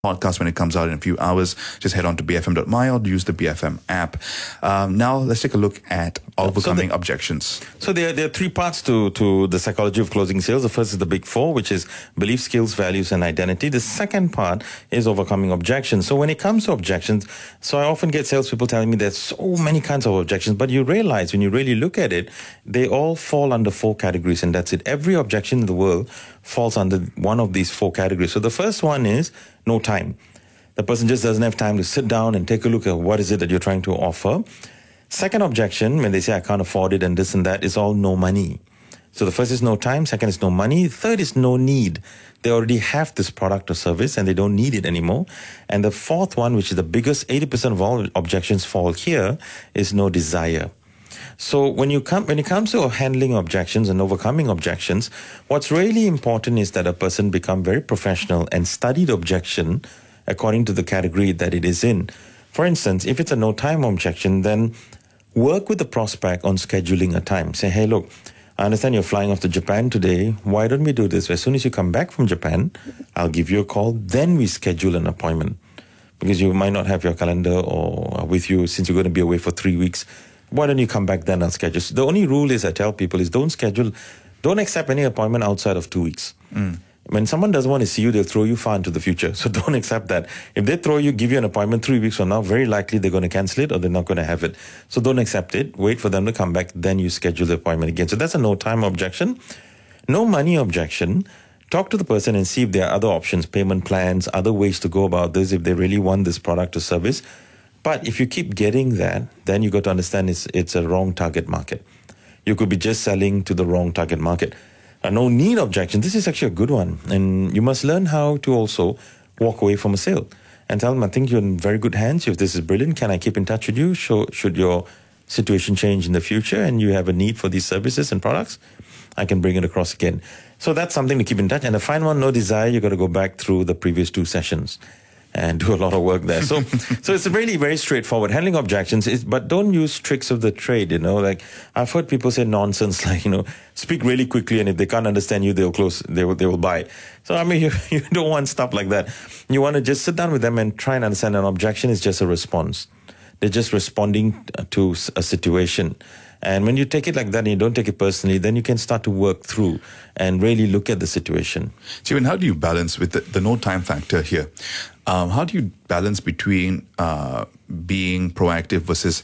podcast when it comes out in a few hours. Just head on to bfm.my or use the BFM app. Now, let's take a look at overcoming objections. So there are three parts to the psychology of closing sales. The first is the big four, which is belief, skills, values, and identity. The second part is overcoming objections. So when it comes to objections, so I often get salespeople telling me there's so many kinds of objections, but you realize when you really look at it, they all fall under four categories, and that's it. Every objection in the world falls under one of these four categories. So the first one is no time. The person just doesn't have time to sit down and take a look at what is it that you're trying to offer. Second objection, when they say I can't afford it and this and that, is all no money. So the first is no time, second is no money, third is no need. They already have this product or service and they don't need it anymore. And the fourth one, which is the biggest, 80% of all objections fall here, is no desire. So when it comes to handling objections and overcoming objections, what's really important is that a person become very professional and study the objection according to the category that it is in. For instance, if it's a no time objection, then work with the prospect on scheduling a time. Say, hey, look, I understand you're flying off to Japan today. Why don't we do this? As soon as you come back from Japan, I'll give you a call. Then we schedule an appointment, because you might not have your calendar or with you since you're going to be away for 3 weeks. Why don't you come back then? I'll schedule. So the only rule is I tell people is don't accept any appointment outside of 2 weeks. When someone doesn't want to see you, they'll throw you far into the future. So don't accept that. If they give you an appointment 3 weeks from now, very likely they're going to cancel it or they're not going to have it. So don't accept it. Wait for them to come back. Then you schedule the appointment again. So that's a no time objection. No money objection. Talk to the person and see if there are other options, payment plans, other ways to go about this if they really want this product or service. But if you keep getting that, then you got to understand it's a wrong target market. You could be just selling to the wrong target market. A no need objection, this is actually a good one. And you must learn how to also walk away from a sale and tell them, I think you're in very good hands. If this is brilliant, can I keep in touch with you? Should your situation change in the future and you have a need for these services and products, I can bring it across again. So that's something to keep in touch. And the final one, no desire, you got to go back through the previous 2 sessions and do a lot of work there. So it's really very straightforward. Handling objections, but don't use tricks of the trade, like I've heard people say nonsense like, speak really quickly and if they can't understand you, they will buy. So, I mean, you don't want stuff like that. You want to just sit down with them and try and understand an objection is just a response. They're just responding to a situation. And when you take it like that and you don't take it personally, then you can start to work through and really look at the situation. Steven, how do you balance with the no time factor here? How do you balance between being proactive versus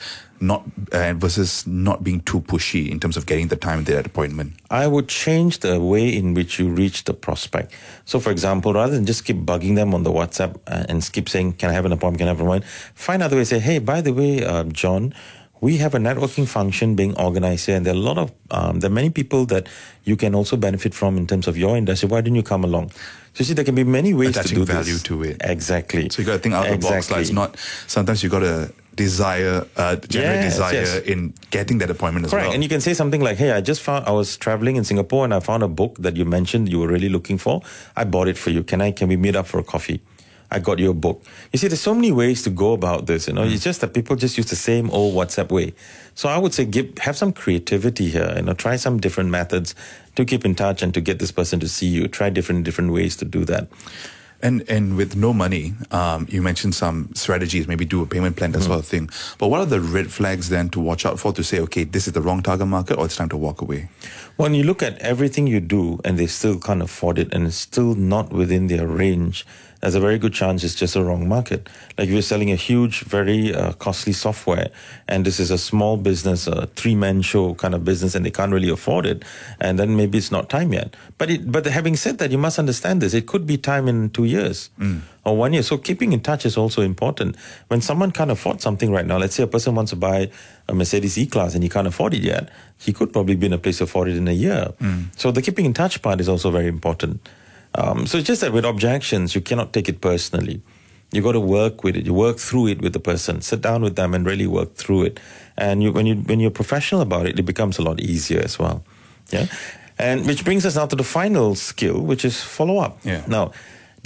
not being too pushy in terms of getting the time at that appointment? I would change the way in which you reach the prospect. So, for example, rather than just keep bugging them on the WhatsApp and keep saying, can I have an appointment, can I have an appointment? Find other ways. Say, hey, by the way, John, we have a networking function being organized here, and there are there are many people that you can also benefit from in terms of your industry. Why don't you come along? So you see, there can be many ways to do this. Attaching value to it. Exactly. So you got to think out of the box. Like it's not. Sometimes you got to generate desire in getting that appointment as well. Correct. And you can say something like, hey, I was traveling in Singapore and I found a book that you mentioned you were really looking for. I bought it for you. Can we meet up for a coffee? I got you a book. You see, there's so many ways to go about this, It's just that people just use the same old WhatsApp way. So I would say have some creativity here, try some different methods to keep in touch and to get this person to see you. Try different ways to do that. And with no money, you mentioned some strategies, maybe do a payment plan, that sort of thing. But what are the red flags then to watch out for to say, okay, this is the wrong target market or it's time to walk away? When you look at everything you do and they still can't afford it and it's still not within their range, there's a very good chance it's just a wrong market. Like if you're selling a huge, very costly software and this is a small business, a 3-man show kind of business and they can't really afford it, and then maybe it's not time yet. But having said that, you must understand this. It could be time in 2 years or 1 year. So keeping in touch is also important. When someone can't afford something right now, let's say a person wants to buy a Mercedes E-Class and he can't afford it yet, he could probably be in a place to afford it in a year. So the keeping in touch part is also very important. So it's just that with objections, you cannot take it personally. You got to work with it. You work through it with the person. Sit down with them and really work through it. And when you're professional about it, it becomes a lot easier as well. Yeah. And which brings us now to the final skill, which is follow up. Yeah. Now,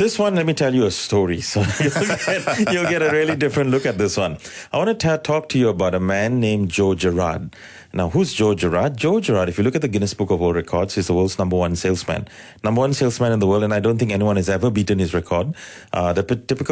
This one, let me tell you a story. So you'll get a really different look at this one. I want to talk to you about a man named Joe Girard. Now, who's Joe Girard? Joe Girard, if you look at the Guinness Book of World Records, he's the world's number one salesman. Number one salesman in the world, and I don't think anyone has ever beaten his record. The typical